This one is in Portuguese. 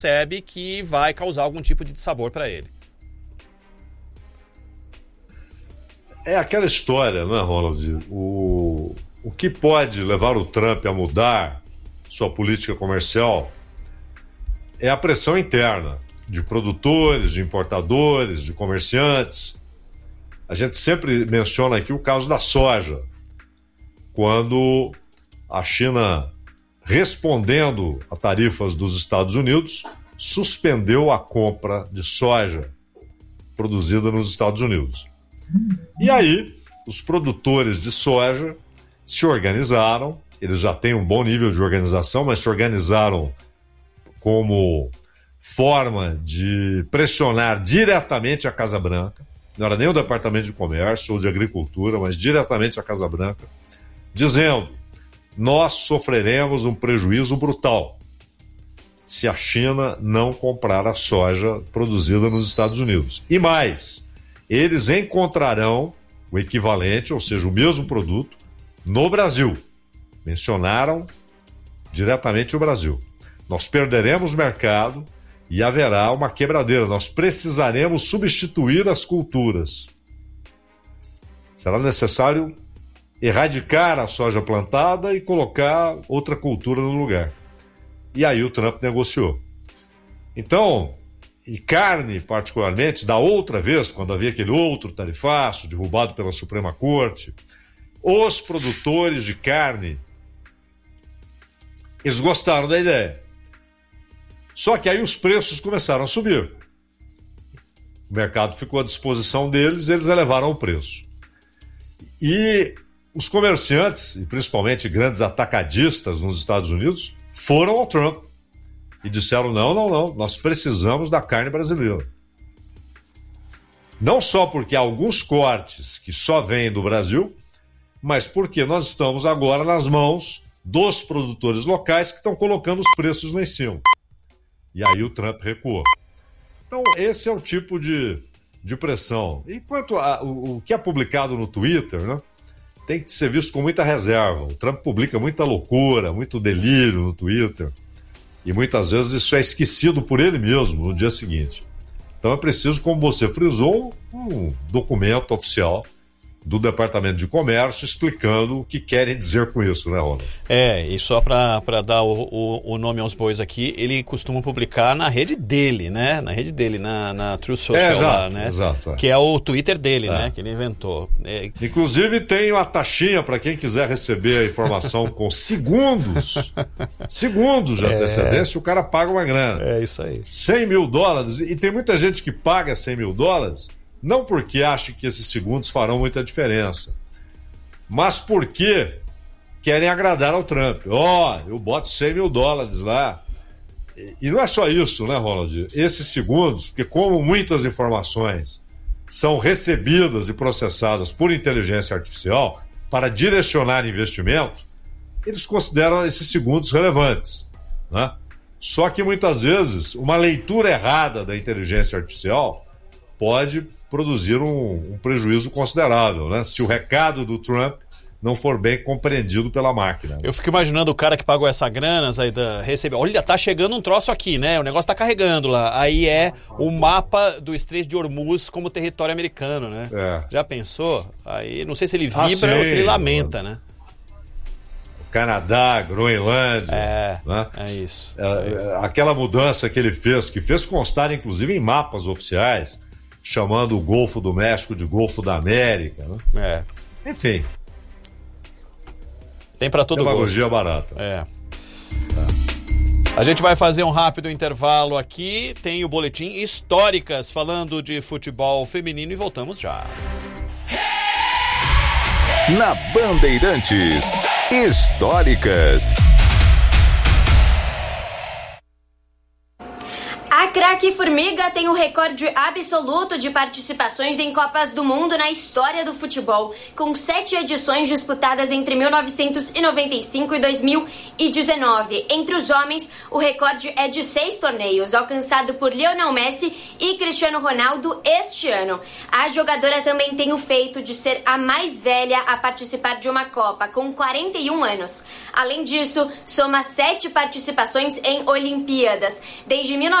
percebe que vai causar algum tipo de dissabor para ele. É aquela história, né, Ronald? O que pode levar o Trump a mudar sua política comercial é a pressão interna de produtores, de importadores, de comerciantes. A gente sempre menciona aqui o caso da soja, quando a China, respondendo a tarifas dos Estados Unidos, suspendeu a compra de soja produzida nos Estados Unidos. E aí, os produtores de soja se organizaram, eles já têm um bom nível de organização, mas se organizaram como forma de pressionar diretamente a Casa Branca, não era nem o Departamento de Comércio ou de Agricultura, mas diretamente a Casa Branca, dizendo: nós sofreremos um prejuízo brutal se a China não comprar a soja produzida nos Estados Unidos. E mais, eles encontrarão o equivalente, ou seja, o mesmo produto, no Brasil. Mencionaram diretamente o Brasil. Nós perderemos mercado e haverá uma quebradeira. Nós precisaremos substituir as culturas. Será necessário erradicar a soja plantada e colocar outra cultura no lugar. E aí o Trump negociou. Então, e carne particularmente, da outra vez, quando havia aquele outro tarifaço derrubado pela Suprema Corte, os produtores de carne, eles gostaram da ideia. Só que aí os preços começaram a subir. O mercado ficou à disposição deles, eles elevaram o preço. E os comerciantes, e principalmente grandes atacadistas nos Estados Unidos, foram ao Trump e disseram: não, nós precisamos da carne brasileira. Não só porque há alguns cortes que só vêm do Brasil, mas porque nós estamos agora nas mãos dos produtores locais que estão colocando os preços lá em cima. E aí o Trump recuou. Então esse é o tipo de pressão. E quanto o que é publicado no Twitter, né, tem que ser visto com muita reserva. O Trump publica muita loucura, muito delírio no Twitter. E muitas vezes isso é esquecido por ele mesmo no dia seguinte. Então é preciso, como você frisou, um documento oficial do Departamento de Comércio explicando o que querem dizer com isso, né, Ronald? E só para dar o nome aos bois aqui, ele costuma publicar na rede dele, né? Na rede dele, na True Social, exato, lá, né? Exato. Que é o Twitter dele, né? Que ele inventou. Inclusive tem uma taxinha para quem quiser receber a informação com segundos de antecedência, o cara paga uma grana. É isso aí. $100 mil, e tem muita gente que paga $100 mil, não porque acha que esses segundos farão muita diferença, mas porque querem agradar ao Trump. Eu boto $100 mil lá. E não é só isso, né, Ronald? Esses segundos, porque como muitas informações são recebidas e processadas por inteligência artificial para direcionar investimento, eles consideram esses segundos relevantes, né? Só que muitas vezes uma leitura errada da inteligência artificial pode produzir um prejuízo considerável, né? Se o recado do Trump não for bem compreendido pela máquina. Eu fico imaginando o cara que pagou essa grana, recebeu. Olha, tá chegando um troço aqui, né? O negócio tá carregando lá. Aí é o mapa do Estreito de Hormuz como território americano, né? Já pensou? Aí não sei se ele vibra ou se ele lamenta, né? Canadá, Groenlândia. Né? É isso. Aquela mudança que ele fez, que fez constar inclusive em mapas oficiais, chamando o Golfo do México de Golfo da América, né? Enfim. Tem para todo gosto. Demagogia barata. A gente vai fazer um rápido intervalo aqui, tem o boletim Históricas falando de futebol feminino e voltamos já. Na Bandeirantes, Históricas. A craque Formiga tem o recorde absoluto de participações em Copas do Mundo na história do futebol, com 7 edições disputadas entre 1995 e 2019. Entre os homens, o recorde é de 6 torneios, alcançado por Lionel Messi e Cristiano Ronaldo este ano. A jogadora também tem o feito de ser a mais velha a participar de uma Copa, com 41 anos. Além disso, soma 7 participações em Olimpíadas. Desde